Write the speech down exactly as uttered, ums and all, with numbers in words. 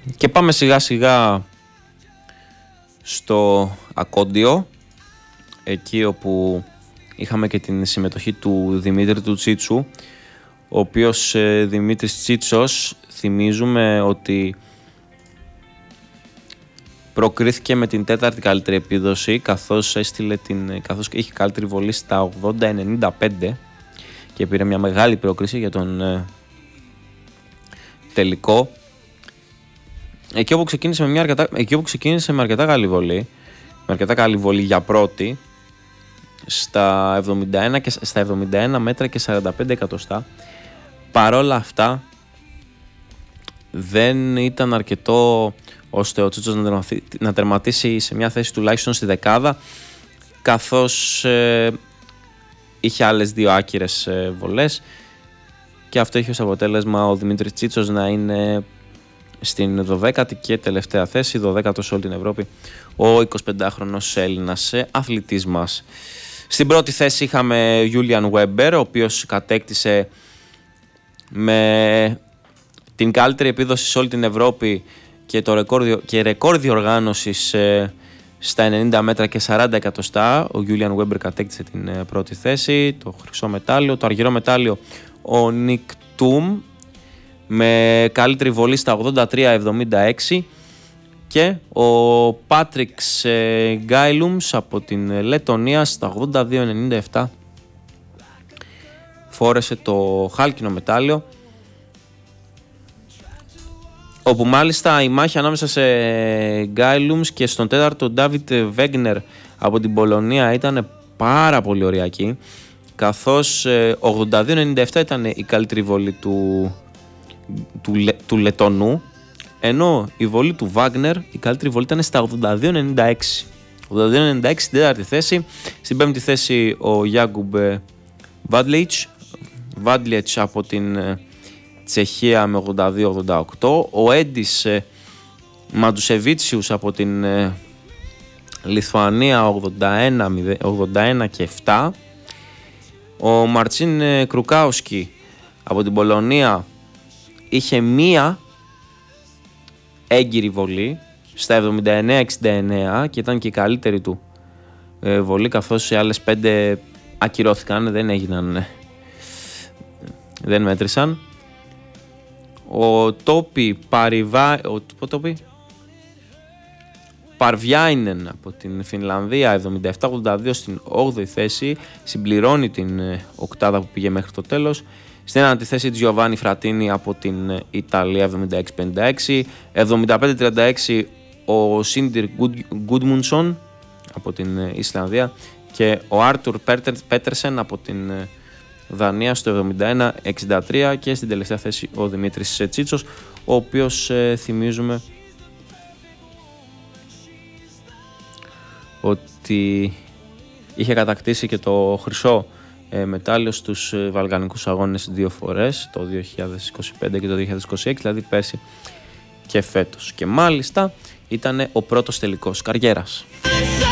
Και πάμε σιγά σιγά στο Ακόντιο, εκεί όπου είχαμε και την συμμετοχή του Δημήτρη του Τσίτσου, ο οποίος ε, Δημήτρης Τσίτσος, θυμίζουμε ότι προκρίθηκε με την τέταρτη καλύτερη επίδοση, καθώς, έστειλε την, καθώς είχε καλύτερη βολή στα ογδόντα ενενήντα πέντε και πήρε μια μεγάλη πρόκριση για τον ε, τελικό. Εκεί όπου ξεκίνησε με, μια αρκετά, εκεί όπου ξεκίνησε με αρκετά καλή βολή, με αρκετά καλή βολή για πρώτη, στα εβδομήντα ένα, και, στα εβδομήντα ένα μέτρα και σαράντα πέντε εκατοστά. Παρόλα αυτά δεν ήταν αρκετό ώστε ο Τσίτσος να, να τερματίσει σε μια θέση τουλάχιστον στη δεκάδα, καθώς ε, είχε άλλες δύο άκυρες ε, βολές, και αυτό είχε ως αποτέλεσμα ο Δημήτρης Τσίτσος να είναι στην δωδέκατη και τελευταία θέση, δωδέκατο σε όλη την Ευρώπη, ο εικοσιπεντάχρονος Έλληνας αθλητής μας. Στην πρώτη θέση είχαμε Julian Weber, ο οποίος κατέκτησε με την καλύτερη επίδοση σε όλη την Ευρώπη και, το ρεκόρ, και ρεκόρ διοργάνωσης ε, στα ενενήντα μέτρα και σαράντα εκατοστά. Ο Julian Weber κατέκτησε την ε, πρώτη θέση, το χρυσό μετάλλιο. Το αργυρό μετάλλιο ο Nick Tum με καλύτερη βολή στα ογδόντα τρία εβδομήντα έξι, και ο Πάτριξ ε, Γκάιλουμς από την Λετωνία στα ογδόντα δύο ενενήντα επτά φόρεσε το χάλκινο μετάλλιο, όπου μάλιστα η μάχη ανάμεσα σε Γκάιλουμς και στον τέταρτο Ντάβιτ Βέγνερ από την Πολωνία ήταν πάρα πολύ ωριακή, καθώς ε, ογδόντα δύο ενενήντα επτά ήταν η καλύτερη βολή του, του, του Λετωνού, ενώ η βολή του Βάγνερ, η καλύτερη βολή ήταν στα ογδόντα δύο ενενήντα έξι. ογδόντα δύο ενενήντα έξι στην τέταρτη θέση. Στην πέμπτη θέση ο Γιάκουμπ Βάντλιτς Βάντλιτς από την Τσεχία με ογδόντα δύο ογδόντα οκτώ. Ο Έντις Μαντουσεβίτσιους από την Λιθουανία ογδόντα ένα και επτά. Ο Μαρτσίν Κρουκάουσκι από την Πολωνία είχε μία έγκυρη βολή στα εβδομήντα εννέα εξήντα εννέα και ήταν και η καλύτερη του ε, βολή, καθώς οι άλλες πέντε ακυρώθηκαν, δεν έγιναν, δεν μέτρησαν. Ο Τόπι Παριβά, ο Τόπι Παρβιάινεν από την Φινλανδία εβδομήντα επτά ογδόντα δύο στην όγδοη θέση, συμπληρώνει την οκτάδα που πήγε μέχρι το τέλος. Στην ένατη θέση Τζιοβάνι Φρατίνι από την Ιταλία εβδομήντα έξι πενήντα έξι, εβδομήντα πέντε τριάντα έξι ο Σίντιρ Γκούντμουνσον από την Ισλανδία και ο Άρτουρ Πέτερσεν από την Δανία στο εβδομήντα ένα εξήντα τρία, και στην τελευταία θέση ο Δημήτρης Τσίτσος, ο οποίος ε, θυμίζουμε ότι είχε κατακτήσει και το χρυσό ε, μετάλλιο στους ε, βαλκανικούς αγώνες δύο φορές, το δύο χιλιάδες είκοσι πέντε και το δύο χιλιάδες είκοσι έξι, δηλαδή πέρσι και φέτος, και μάλιστα ήταν ο πρώτος τελικός καριέρας.